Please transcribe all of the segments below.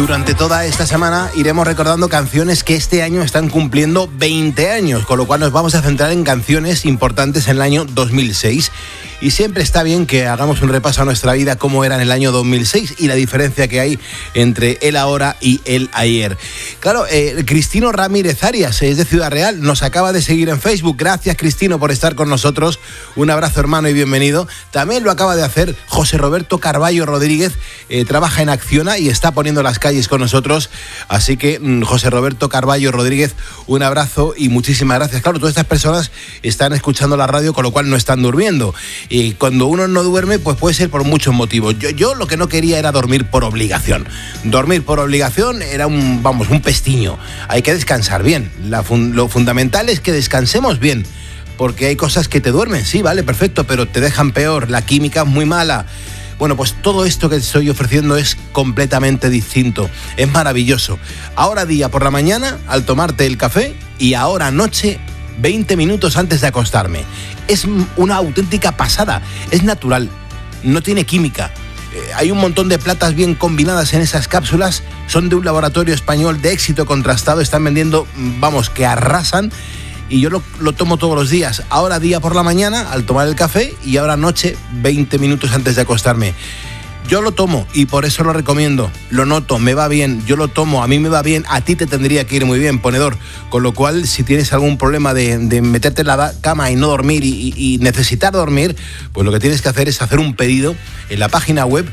Durante toda esta semana iremos recordando canciones que este año están cumpliendo 20 años, con lo cual nos vamos a centrar en canciones importantes en el año 2006. Y siempre está bien que hagamos un repaso a nuestra vida, cómo era en el año 2006 y la diferencia que hay entre el ahora y el ayer. Claro, Cristino Ramírez Arias es de Ciudad Real, nos acaba de seguir en Facebook. Gracias, Cristino, por estar con nosotros. Un abrazo, hermano, y bienvenido. También lo acaba de hacer José Roberto Carballo Rodríguez, trabaja en Acciona y está poniendo las calles con nosotros. Así que, José Roberto Carballo Rodríguez, un abrazo y muchísimas gracias. Claro, todas estas personas están escuchando la radio, con lo cual no están durmiendo. Y cuando uno no duerme, pues puede ser por muchos motivos. Yo lo que no quería era dormir por obligación. Dormir por obligación era un pestiño. Hay que descansar bien. Lo fundamental es que descansemos bien. Porque hay cosas que te duermen, sí, vale, perfecto, pero te dejan peor. La química es muy mala. Bueno, pues todo esto que te estoy ofreciendo es completamente distinto. Es maravilloso. Ahora día por la mañana, al tomarte el café, y ahora noche, 20 minutos antes de acostarme. Es una auténtica pasada. Es natural. No tiene química. Hay un montón de plantas bien combinadas en esas cápsulas. Son de un laboratorio español de éxito contrastado. Están vendiendo, que arrasan. Y yo lo tomo todos los días. Ahora día por la mañana al tomar el café y ahora noche 20 minutos antes de acostarme. Yo lo tomo y por eso lo recomiendo. Lo noto, me va bien, yo lo tomo, a mí me va bien, a ti te tendría que ir muy bien, ponedor. Con lo cual, si tienes algún problema de meterte en la cama y no dormir y necesitar dormir, pues lo que tienes que hacer es hacer un pedido en la página web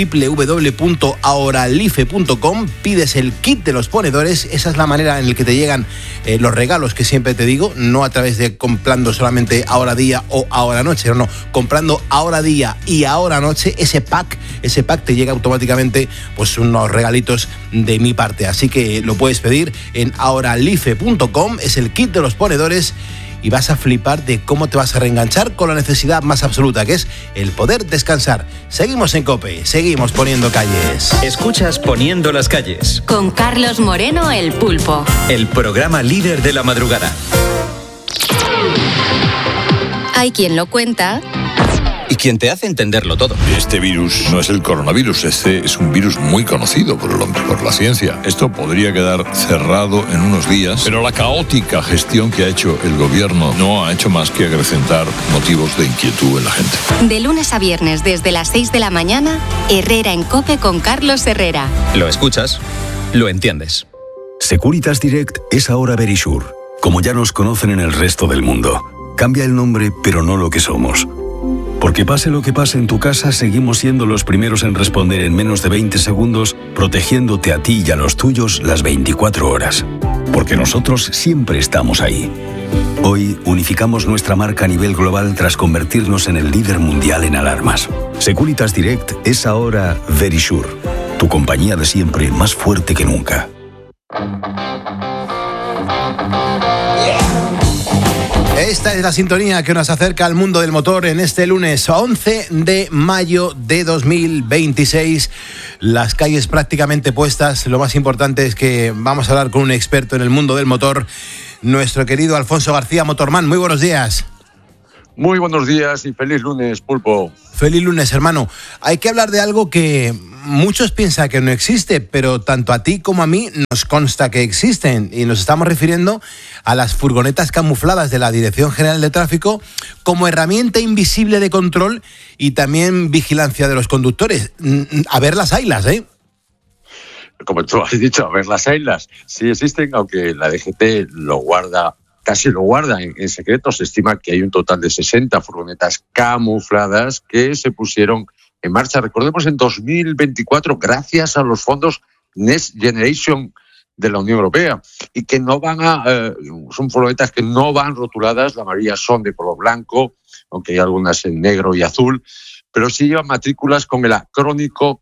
www.ahoralife.com, pides el kit de los ponedores. Esa es la manera en la que te llegan los regalos que siempre te digo, no a través de comprando solamente ahora día o ahora noche, no, comprando ahora día y ahora noche, ese pack te llega automáticamente, pues unos regalitos de mi parte, así que lo puedes pedir en ahoralife.com, es el kit de los ponedores. Y vas a flipar de cómo te vas a reenganchar con la necesidad más absoluta, que es el poder descansar. Seguimos en COPE, seguimos poniendo calles. Escuchas Poniendo las calles. Con Carlos Moreno, el Pulpo. El programa líder de la madrugada. Hay quien lo cuenta y quien te hace entenderlo todo. Este virus no es el coronavirus, este es un virus muy conocido por el hombre, por la ciencia. Esto podría quedar cerrado en unos días, pero la caótica gestión que ha hecho el gobierno no ha hecho más que acrecentar motivos de inquietud en la gente. De lunes a viernes desde las 6 de la mañana, Herrera en COPE con Carlos Herrera. Lo escuchas, lo entiendes. Securitas Direct es ahora Verisure, como ya nos conocen en el resto del mundo. Cambia el nombre, pero no lo que somos. Porque pase lo que pase en tu casa, seguimos siendo los primeros en responder en menos de 20 segundos, protegiéndote a ti y a los tuyos las 24 horas. Porque nosotros siempre estamos ahí. Hoy unificamos nuestra marca a nivel global tras convertirnos en el líder mundial en alarmas. Securitas Direct es ahora Verisure, tu compañía de siempre más fuerte que nunca. Esta es la sintonía que nos acerca al mundo del motor en este lunes 11 de mayo de 2026. Las calles prácticamente puestas. Lo más importante es que vamos a hablar con un experto en el mundo del motor, nuestro querido Alfonso García, Motorman. Muy buenos días. Muy buenos días y feliz lunes, Pulpo. Feliz lunes, hermano. Hay que hablar de algo que muchos piensan que no existe, pero tanto a ti como a mí nos consta que existen. Y nos estamos refiriendo a las furgonetas camufladas de la Dirección General de Tráfico como herramienta invisible de control y también vigilancia de los conductores. A ver las haylas, ¿eh? Como tú has dicho, a ver las haylas. Sí existen, aunque la DGT casi lo guarda en secreto. Se estima que hay un total de 60 furgonetas camufladas que se pusieron en marcha, recordemos, en 2024, gracias a los fondos Next Generation de la Unión Europea, y que no van son furgonetas que no van rotuladas, la mayoría son de color blanco, aunque hay algunas en negro y azul, pero sí llevan matrículas con el acrónimo,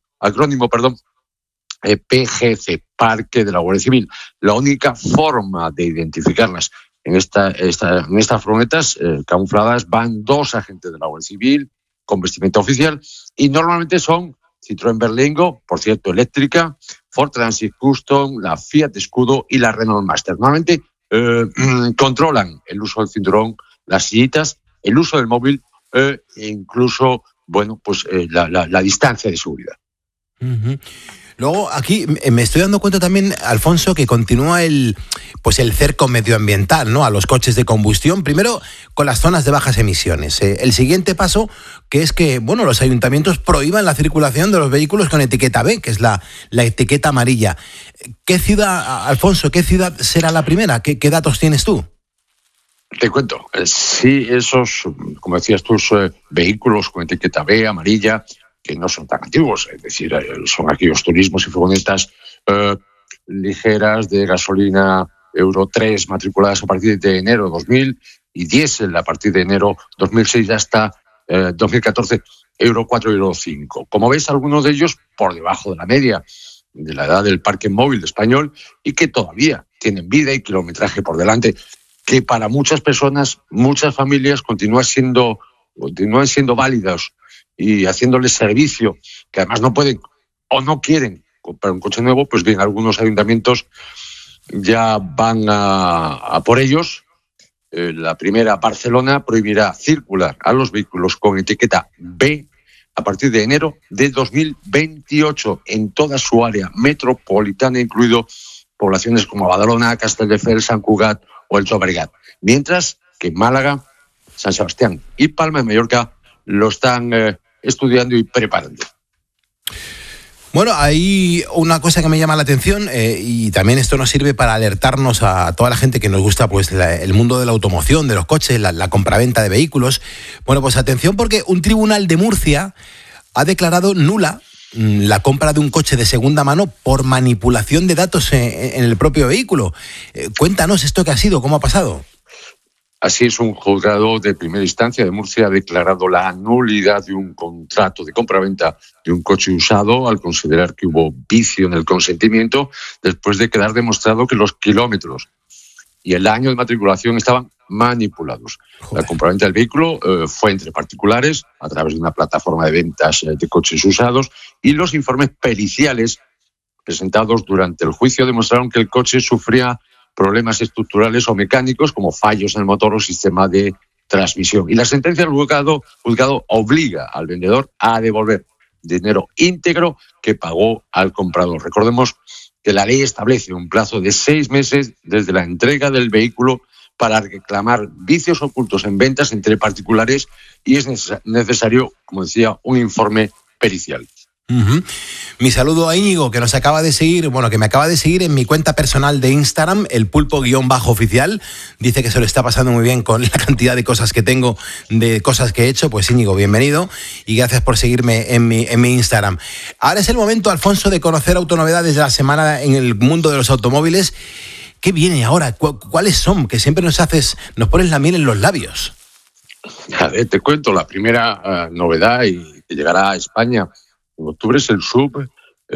PGC, Parque de la Guardia Civil. La única forma de identificarlas en estas furgonetas camufladas van 2 agentes de la Guardia Civil con vestimenta oficial, y normalmente son Citroën Berlingo, por cierto, eléctrica, Ford Transit Custom, la Fiat Scudo y la Renault Master. Normalmente controlan el uso del cinturón, las sillitas, el uso del móvil e incluso, la distancia de seguridad. Uh-huh. Luego aquí me estoy dando cuenta también, Alfonso, que continúa el cerco medioambiental, ¿no?, a los coches de combustión, primero con las zonas de bajas emisiones. El siguiente paso, que es que los ayuntamientos prohíban la circulación de los vehículos con etiqueta B, que es la etiqueta amarilla. ¿Qué ciudad, Alfonso, será la primera? ¿Qué datos tienes tú? Te cuento, sí, esos, como decías tú, vehículos con etiqueta B, amarilla, que no son tan antiguos, es decir, son aquellos turismos y furgonetas ligeras de gasolina Euro 3 matriculadas a partir de enero 2000 y diésel a partir de enero 2006 hasta 2014 Euro 4 y Euro 5. Como ves, algunos de ellos por debajo de la media de la edad del parque móvil español y que todavía tienen vida y kilometraje por delante, que para muchas personas, muchas familias continúan siendo válidos y haciéndoles servicio, que además no pueden o no quieren comprar un coche nuevo. Pues bien, algunos ayuntamientos ya van a por ellos. La primera, Barcelona, prohibirá circular a los vehículos con etiqueta B a partir de enero de 2028 en toda su área metropolitana, incluido poblaciones como Badalona, Castelldefels, Sant Cugat o el Llobregat. Mientras que Málaga, San Sebastián y Palma de Mallorca lo están estudiando y preparando. Bueno, hay una cosa que me llama la atención y también esto nos sirve para alertarnos a toda la gente que nos gusta el mundo de la automoción, de los coches, la compraventa de vehículos. Bueno, pues atención, porque un tribunal de Murcia ha declarado nula la compra de un coche de segunda mano por manipulación de datos en el propio vehículo. Cuéntanos esto que ha sido, cómo ha pasado. Así es, un juzgado de primera instancia de Murcia ha declarado la nulidad de un contrato de compraventa de un coche usado al considerar que hubo vicio en el consentimiento después de quedar demostrado que los kilómetros y el año de matriculación estaban manipulados. Joder. La compraventa del vehículo fue entre particulares a través de una plataforma de ventas de coches usados y los informes periciales presentados durante el juicio demostraron que el coche sufría problemas estructurales o mecánicos como fallos en el motor o sistema de transmisión. Y la sentencia del juzgado obliga al vendedor a devolver dinero íntegro que pagó al comprador. Recordemos que la ley establece un plazo de 6 meses desde la entrega del vehículo para reclamar vicios ocultos en ventas entre particulares y es necesario, como decía, un informe pericial. Uh-huh. Mi saludo a Íñigo, que nos acaba de seguir, que me acaba de seguir en mi cuenta personal de Instagram, el pulpo_oficial. Dice que se lo está pasando muy bien con la cantidad de cosas que tengo, de cosas que he hecho. Pues Íñigo, bienvenido y gracias por seguirme en mi Instagram. Ahora es el momento, Alfonso, de conocer autonovedades de la semana en el mundo de los automóviles. ¿Qué viene ahora? ¿Cuáles son? Que siempre nos pones la miel en los labios. A ver, te cuento la primera novedad y que llegará a España en octubre es el SUV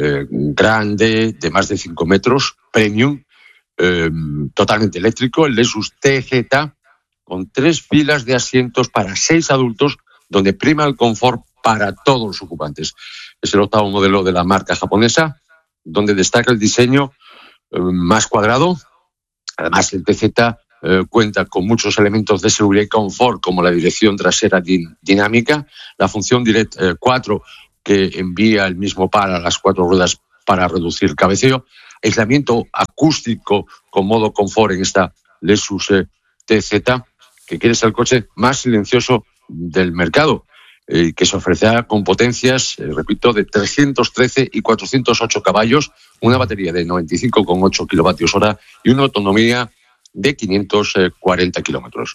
grande de más de 5 metros, premium, totalmente eléctrico, el Lexus TZ, con 3 filas de asientos para 6 adultos, donde prima el confort para todos los ocupantes. Es el 8º modelo de la marca japonesa, donde destaca el diseño más cuadrado. Además, el TZ cuenta con muchos elementos de seguridad y confort, como la dirección trasera dinámica, la función Direct 4, que envía el mismo par a las 4 ruedas para reducir el cabeceo, aislamiento acústico con modo confort en esta Lexus TZ, que quiere ser el coche más silencioso del mercado, que se ofrecerá con potencias, repito, de 313 y 408 caballos, una batería de 95,8 kilovatios hora y una autonomía de 540 kilómetros.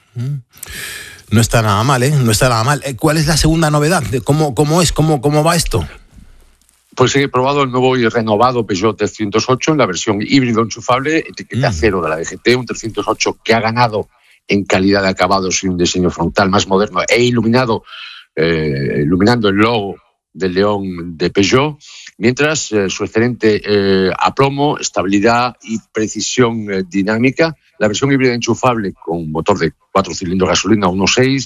No está nada mal, No está nada mal. ¿Cuál es la segunda novedad? ¿Cómo va esto? Pues he probado el nuevo y renovado Peugeot 308 en la versión híbrido enchufable, etiqueta cero de la DGT, un 308 que ha ganado en calidad de acabados y un diseño frontal más moderno e iluminando el logo del león de Peugeot, mientras su excelente aplomo, estabilidad y precisión dinámica. La versión híbrida enchufable con motor de 4 cilindros gasolina 1.6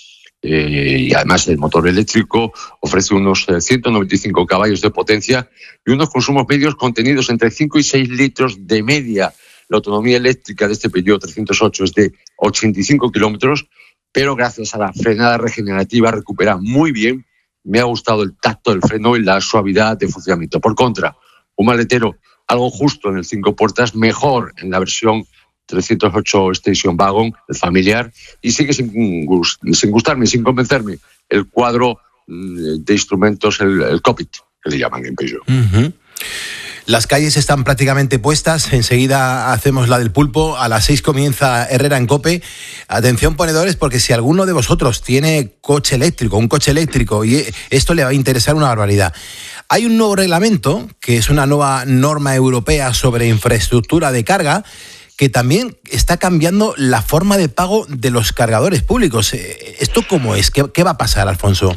y además el motor eléctrico ofrece unos 195 caballos de potencia y unos consumos medios contenidos entre 5 y 6 litros de media. La autonomía eléctrica de este Peugeot 308 es de 85 kilómetros, pero gracias a la frenada regenerativa recupera muy bien me ha gustado el tacto del freno y la suavidad de funcionamiento. Por contra, un maletero algo justo en el 5 puertas, mejor en la versión 308 Station Wagon, el familiar, y sigue sin gustarme, sin convencerme, el cuadro de instrumentos, el cockpit, que le llaman en Peugeot. Uh-huh. Las calles están prácticamente puestas, enseguida hacemos la del pulpo, a las 6 comienza Herrera en COPE. Atención ponedores, porque si alguno de vosotros tiene un coche eléctrico, y esto le va a interesar una barbaridad. Hay un nuevo reglamento, que es una nueva norma europea sobre infraestructura de carga, que también está cambiando la forma de pago de los cargadores públicos. ¿Esto cómo es? ¿Qué va a pasar, Alfonso?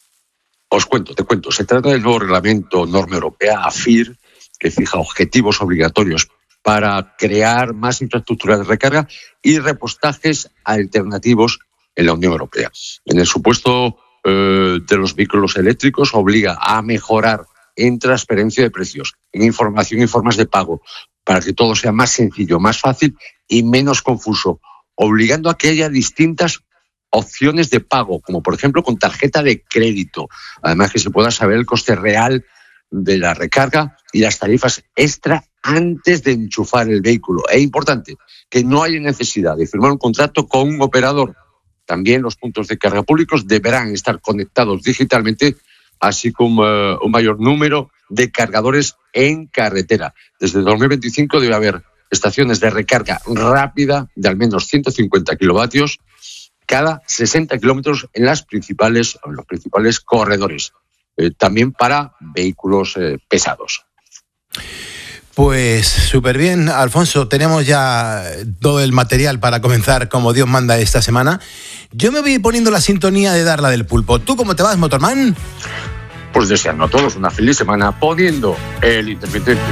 Te cuento. Se trata del nuevo reglamento norma europea, AFIR, que fija objetivos obligatorios para crear más infraestructura de recarga y repostajes alternativos en la Unión Europea. En el supuesto de los vehículos eléctricos, obliga a mejorar en transparencia de precios, en información y formas de pago, para que todo sea más sencillo, más fácil y menos confuso, obligando a que haya distintas opciones de pago, como por ejemplo con tarjeta de crédito. Además, que se pueda saber el coste real de la recarga y las tarifas extra antes de enchufar el vehículo. Es importante que no haya necesidad de firmar un contrato con un operador. También los puntos de carga públicos deberán estar conectados digitalmente, así como un mayor número de cargadores en carretera. Desde 2025 debe haber estaciones de recarga rápida de al menos 150 kilovatios cada 60 kilómetros en los principales corredores. También para vehículos pesados. Pues súper bien, Alfonso, tenemos ya todo el material para comenzar como Dios manda esta semana. Yo me voy poniendo la sintonía de dar la del pulpo. ¿Tú cómo te vas, Motorman? Pues deseando a todos una feliz semana poniendo el intermitente.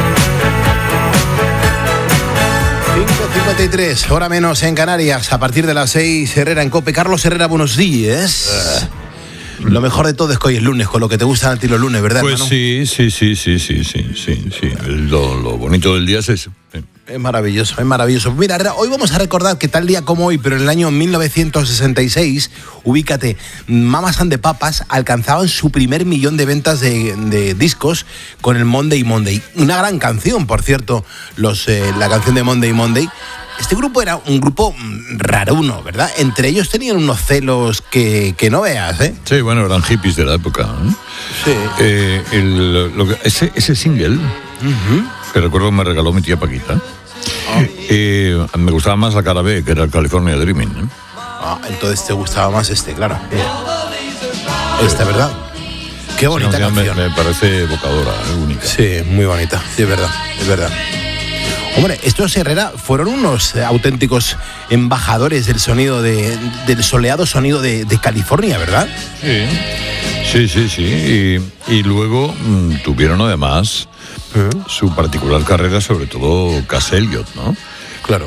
5:53, hora menos en Canarias, a partir de las 6, Herrera en COPE. Carlos Herrera, buenos días. Lo mejor de todo es que hoy es lunes, con lo que te gustan a ti los lunes, ¿verdad, pues hermano? Sí. Lo bonito del día es eso. Sí. Es maravilloso. Mira, Herrera, hoy vamos a recordar que tal día como hoy, pero en el año 1966, ubícate, Mamas and the Papas alcanzaban su primer millón de ventas de discos con el Monday Monday. Una gran canción, por cierto, la canción de Monday Monday. Este grupo era un grupo raruno, ¿verdad? Entre ellos tenían unos celos que no veas, ¿eh? Sí, bueno, eran hippies de la época, ¿eh? Sí. Ese single, que recuerdo me regaló mi tía Paquita, me gustaba más la cara B, que era el California Dreaming, ¿eh? Entonces te gustaba más claro. Esta, ¿verdad? Qué bonita canción. Me parece evocadora, única. Sí, muy bonita, sí, es verdad. Hombre, estos Herrera fueron unos auténticos embajadores del sonido del soleado sonido de California, ¿verdad? Sí. Y luego tuvieron además su particular carrera, sobre todo Cass Elliot, ¿no? Claro.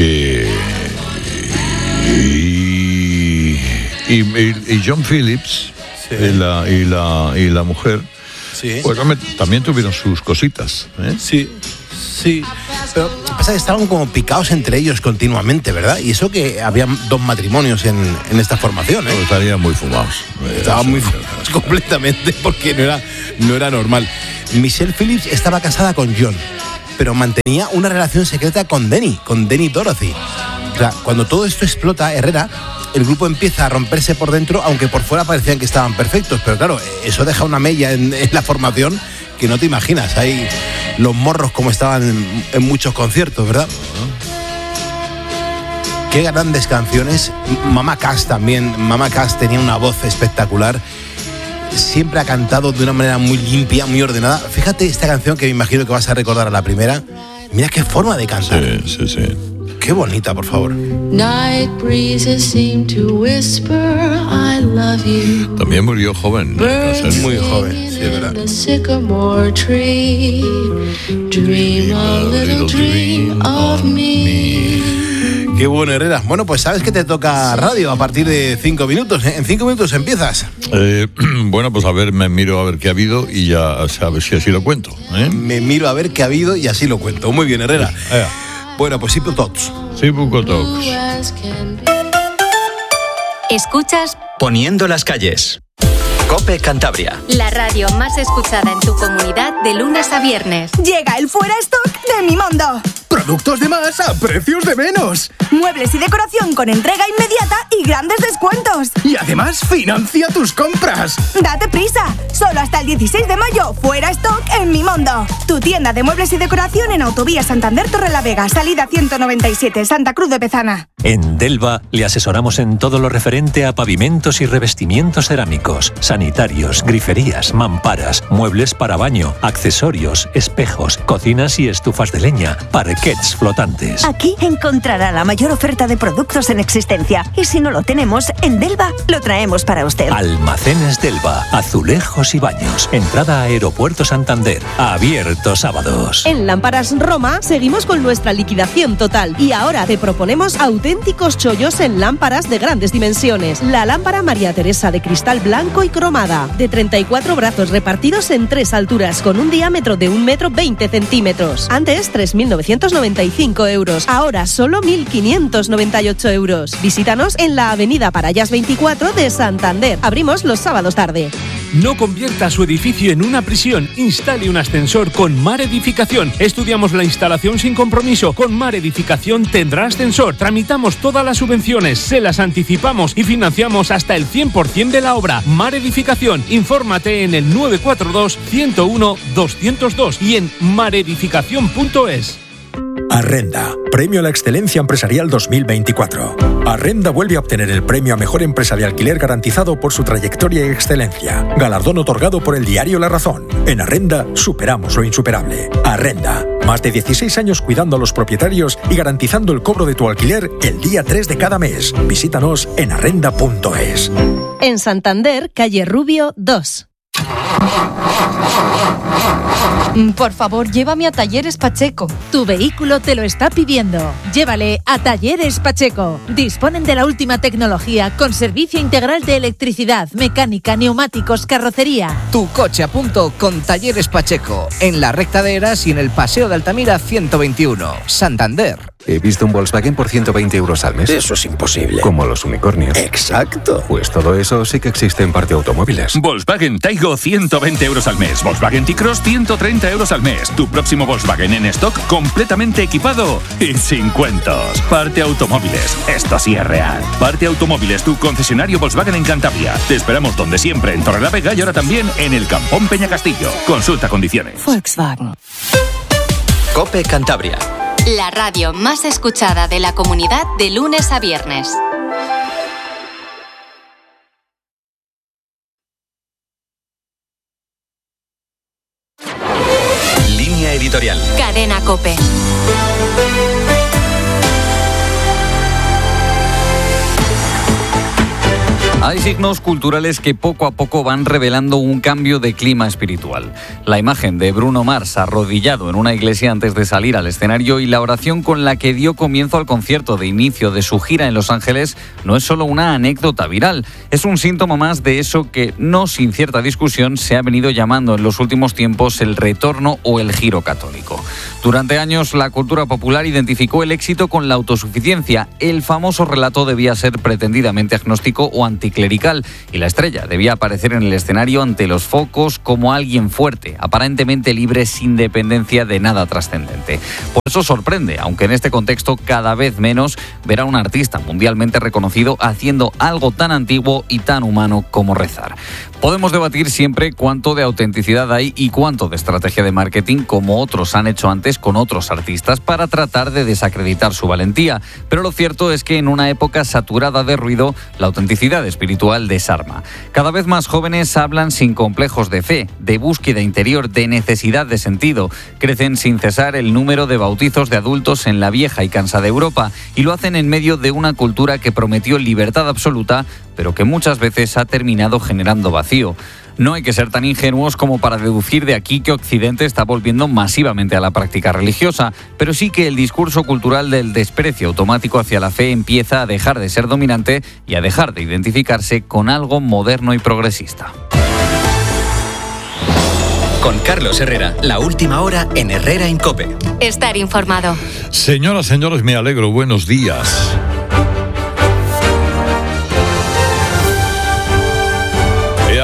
Y John Phillips, sí. y la mujer, sí. Pues también tuvieron sus cositas, ¿eh? Sí, pero pasa que estaban como picados entre ellos continuamente, ¿verdad? Y eso que había 2 matrimonios en esta formación, ¿eh? Estarían muy fumados. Estaban muy fumados completamente, porque no era normal. Michelle Phillips estaba casada con John, pero mantenía una relación secreta con Denny Dorothy. O sea, cuando todo esto explota, Herrera, el grupo empieza a romperse por dentro, aunque por fuera parecían que estaban perfectos, pero claro, eso deja una mella en la formación que no te imaginas. Hay los morros como estaban en muchos conciertos, ¿verdad? Qué grandes canciones. Mama Cass también. Mama Cass tenía una voz espectacular. Siempre ha cantado de una manera muy limpia, muy ordenada. Fíjate esta canción que me imagino que vas a recordar a la primera. Mira qué forma de cantar. Sí. Qué bonita, por favor. Night breezes seem to whisper I love you. También murió joven. Muy joven, sí, es verdad. The sycamore tree. Dream a little dream of me. Qué bueno, Herrera. Bueno, pues sabes que te toca radio a partir de 5 minutos. En 5 minutos empiezas. Bueno, pues me miro a ver qué ha habido y ya sabes si así lo cuento, ¿eh? Me miro a ver qué ha habido y así lo cuento. Muy bien, Herrera. Bueno, pues Sipu Tots. Escuchas Poniendo las calles. COPE Cantabria. La radio más escuchada en tu comunidad de lunes a viernes. Llega el Fuera Stock de Mimondo. Productos de más a precios de menos. Muebles y decoración con entrega inmediata y grandes descuentos. Y además financia tus compras. Date prisa. Solo hasta el 16 de mayo. Fuera Stock en Mimondo. Tu tienda de muebles y decoración en Autovía Santander Torrelavega. Salida 197, Santa Cruz de Pezana. En Delva le asesoramos en todo lo referente a pavimentos y revestimientos cerámicos, sanitarios, griferías, mamparas, muebles para baño, accesorios, espejos, cocinas y estufas de leña, parquets flotantes. Aquí encontrará la mayor oferta de productos en existencia y si no lo tenemos, en Delva lo traemos para usted. Almacenes Delva, azulejos y baños. Entrada a Aeropuerto Santander. Abierto sábados. En Lámparas Roma seguimos con nuestra liquidación total y ahora te proponemos auténticos chollos en lámparas de grandes dimensiones. La lámpara María Teresa de cristal blanco y cromada, de 34 brazos repartidos en 3 alturas, con un diámetro de 1,20 m. Antes 3.995 euros, ahora solo 1.598 euros. Visítanos en la avenida Parayas 24 de Santander. Abrimos los sábados tarde. No convierta su edificio en una prisión. Instale un ascensor con Mar Edificación. Estudiamos la instalación sin compromiso. Con Mar Edificación tendrá ascensor. Tramitamos todas las subvenciones, se las anticipamos y financiamos hasta el 100% de la obra. Mar Edificación. Infórmate en el 942 101 202 y en maredificación.es. Arrenda, Premio a la Excelencia Empresarial 2024. Arrenda vuelve a obtener el premio a Mejor Empresa de Alquiler garantizado por su trayectoria y excelencia. Galardón otorgado por el diario La Razón. En Arrenda superamos lo insuperable. Arrenda, más de 16 años cuidando a los propietarios y garantizando el cobro de tu alquiler el día 3 de cada mes. Visítanos en arrenda.es. En Santander, calle Rubio 2. Por favor, llévame a Talleres Pacheco. Tu vehículo te lo está pidiendo. Llévale a Talleres Pacheco. Disponen de la última tecnología con servicio integral de electricidad, mecánica, neumáticos, carrocería. Tu coche a punto con Talleres Pacheco. En la recta de Eras y en el Paseo de Altamira 121, Santander. He visto un Volkswagen por 120 euros al mes. Eso es imposible. Como los unicornios. Exacto. Pues todo eso sí que existe en Parte Automóviles. Volkswagen Taigo 120 euros al mes. Volkswagen T-Cross 130 euros al mes. Tu próximo Volkswagen en stock completamente equipado y sin cuentos. Parte Automóviles. Esto sí es real. Parte Automóviles, tu concesionario Volkswagen en Cantabria. Te esperamos donde siempre, en Torrelavega y ahora también en el Campón Peñacastillo. Consulta condiciones. Volkswagen. COPE Cantabria. La radio más escuchada de la comunidad de lunes a viernes. Línea editorial. Cadena COPE. Hay signos culturales que poco a poco van revelando un cambio de clima espiritual. La imagen de Bruno Mars arrodillado en una iglesia antes de salir al escenario y la oración con la que dio comienzo al concierto de inicio de su gira en Los Ángeles no es solo una anécdota viral, es un síntoma más de eso que, no sin cierta discusión, se ha venido llamando en los últimos tiempos el retorno o el giro católico. Durante años, la cultura popular identificó el éxito con la autosuficiencia. El famoso relato debía ser pretendidamente agnóstico o anticlerical y la estrella debía aparecer en el escenario ante los focos como alguien fuerte, aparentemente libre, sin dependencia de nada trascendente. Por eso sorprende, aunque en este contexto cada vez menos, ver a un artista mundialmente reconocido haciendo algo tan antiguo y tan humano como rezar. Podemos debatir siempre cuánto de autenticidad hay y cuánto de estrategia de marketing, como otros han hecho antes con otros artistas, para tratar de desacreditar su valentía. Pero lo cierto es que en una época saturada de ruido, la autenticidad espiritual desarma. Cada vez más jóvenes hablan sin complejos de fe, de búsqueda interior, de necesidad de sentido. Crecen sin cesar el número de bautizos de adultos en la vieja y cansada Europa y lo hacen en medio de una cultura que prometió libertad absoluta, pero que muchas veces ha terminado generando vacío. No hay que ser tan ingenuos como para deducir de aquí que Occidente está volviendo masivamente a la práctica religiosa, pero sí que el discurso cultural del desprecio automático hacia la fe empieza a dejar de ser dominante y a dejar de identificarse con algo moderno y progresista. Con Carlos Herrera, la última hora en Herrera en COPE. Estar informado. Señoras, señores, me alegro. Buenos días.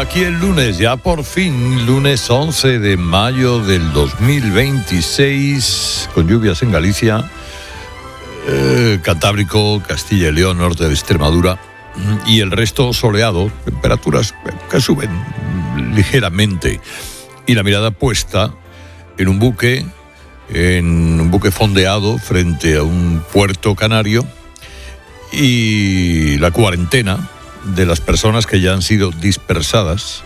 aquí el lunes, ya por fin, lunes 11 de mayo del 2026, con lluvias en Galicia, Cantábrico, Castilla y León, norte de Extremadura, y el resto soleado, temperaturas que suben ligeramente, y la mirada puesta en un buque fondeado frente a un puerto canario, y la cuarentena de las personas que ya han sido dispersadas,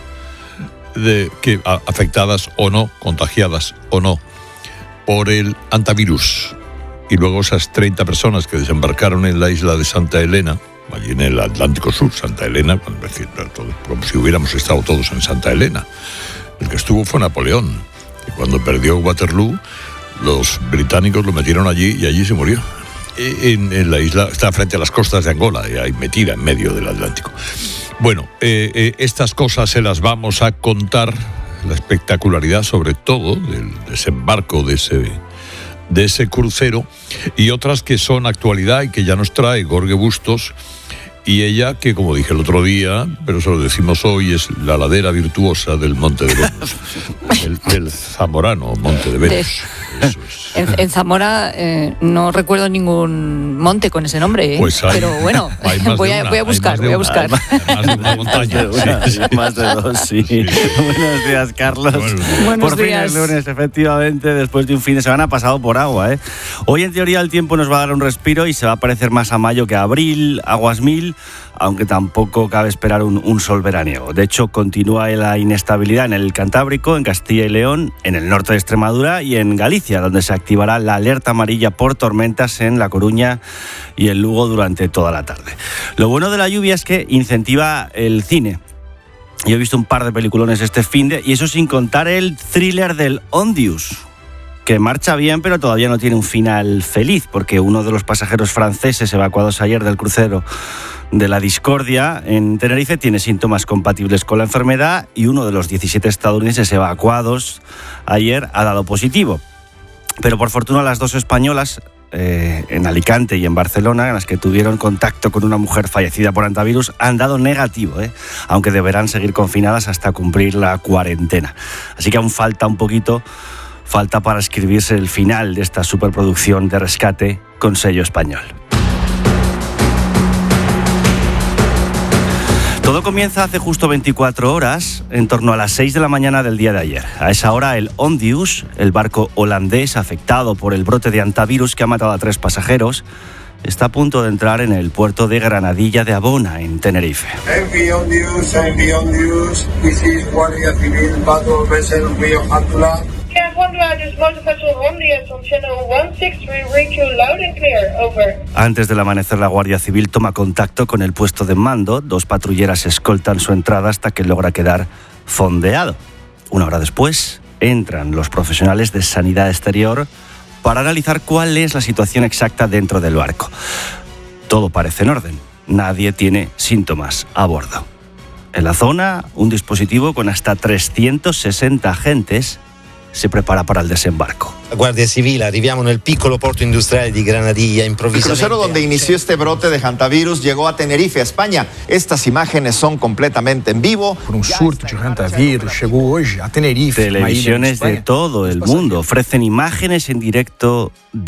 afectadas o no, contagiadas o no, por el hantavirus. Y luego esas 30 personas que desembarcaron en la isla de Santa Elena, allí en el Atlántico Sur, Santa Elena, como si hubiéramos estado todos en Santa Elena. El que estuvo fue Napoleón, y cuando perdió Waterloo, los británicos lo metieron allí y allí se murió. En la isla, está frente a las costas de Angola, y ahí metida en medio del Atlántico. Bueno, estas cosas se las vamos a contar, la espectacularidad sobre todo del desembarco de ese crucero, y otras que son actualidad y que ya nos trae Gorge Bustos, y ella que, como dije el otro día, pero se lo decimos hoy, es la ladera virtuosa del Monte de Venus, el zamorano Monte de Venus. Eso es. En Zamora no recuerdo ningún monte con ese nombre, Pues pero bueno, voy a buscar. Hay más de una montaña. Más de dos, sí. Buenos días, Carlos. Buenos Por días. fin es lunes, efectivamente, después de un fin de semana pasado por agua. Hoy, en teoría, el tiempo nos va a dar un respiro y se va a parecer más a mayo que a abril, aguas mil, aunque tampoco cabe esperar un sol veraniego. De hecho, continúa la inestabilidad en el Cantábrico, en Castilla y León, en el norte de Extremadura y en Galicia, donde se activará la alerta amarilla por tormentas en La Coruña y en Lugo durante toda la tarde. Lo bueno de la lluvia es que incentiva el cine. Yo he visto un par de peliculones este finde, y eso sin contar el thriller del Ondius, que marcha bien, pero todavía no tiene un final feliz, porque uno de los pasajeros franceses evacuados ayer del crucero de la Discordia en Tenerife tiene síntomas compatibles con la enfermedad, y uno de los 17 estadounidenses evacuados ayer ha dado positivo. Pero por fortuna las dos españolas, en Alicante y en Barcelona, en las que tuvieron contacto con una mujer fallecida por hantavirus, han dado negativo, aunque deberán seguir confinadas hasta cumplir la cuarentena. Así que aún falta un poquito, falta para escribirse el final de esta superproducción de rescate con sello español. Todo comienza hace justo 24 horas, en torno a las 6 de la mañana del día de ayer. A esa hora, el Ondius, el barco holandés afectado por el brote de hantavirus que ha matado a 3 pasajeros, está a punto de entrar en el puerto de Granadilla de Abona, en Tenerife. Envy Ondius, this is Guardia Civil, Battle Vessel Río Jántula. Antes del amanecer, la Guardia Civil toma contacto con el puesto de mando. 2 patrulleras escoltan su entrada hasta que logra quedar fondeado. 1 hora después, entran los profesionales de Sanidad Exterior para analizar cuál es la situación exacta dentro del barco. Todo parece en orden. Nadie tiene síntomas a bordo. En la zona, un dispositivo con hasta 360 agentes si prepara para el desembarco. Guardia Civil, arriviamo nel piccolo porto industriale di Granadilla, El improvvisamente. crucero donde inició este brote de hantavirus llegó a Tenerife, España. Estas imágenes son completamente en vivo. Un surto de hantavirus llegó hoy a Tenerife. Televisiones de todo el mundo ofrecen imágenes en directo